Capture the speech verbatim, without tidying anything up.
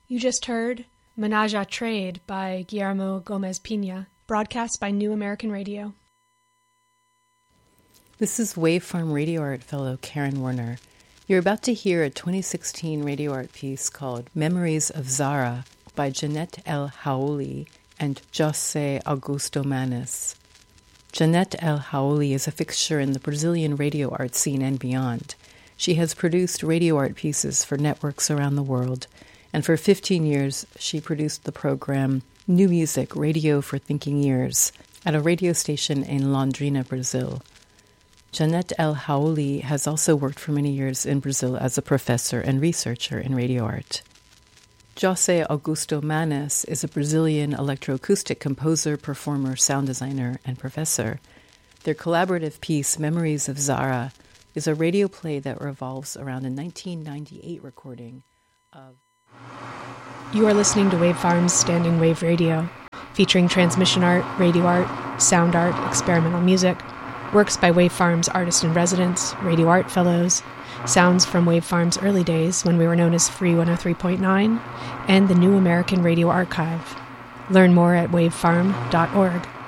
You just heard Menage a Trade by Guillermo Gomez Pina, broadcast by New American Radio. This is Wavefarm Radio Art fellow Karen Werner. You're about to hear a twenty sixteen radio art piece called Memories of Zara by Jeanette El Haouli and José Augusto Manes. Jeanette El Haouli is a fixture in the Brazilian radio art scene and beyond. She has produced radio art pieces for networks around the world, and for fifteen years she produced the program New Music Radio for Thinking Ears at a radio station in Londrina, Brazil. Jeanette El Haouli has also worked for many years in Brazil as a professor and researcher in radio art. José Augusto Manes is a Brazilian electroacoustic composer, performer, sound designer, and professor. Their collaborative piece, Memories of Zara, is a radio play that revolves around a nineteen ninety-eight recording of... You are listening to Wavefarm's Standing Wave Radio, featuring transmission art, radio art, sound art, experimental music, works by Wavefarm's artist-in-residence, radio art fellows, sounds from Wavefarm's early days when we were known as Free one oh three point nine, and the New American Radio Archive. Learn more at wavefarm dot org.